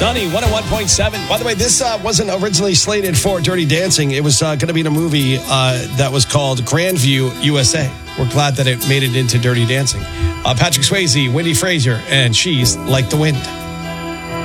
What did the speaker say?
Sunny 101.7. By the way, this wasn't originally slated for Dirty Dancing. It was going to be in a movie that was called Grandview, USA. We're glad that it made it into Dirty Dancing. Patrick Swayze, Wendy Frazier, and She's Like the Wind.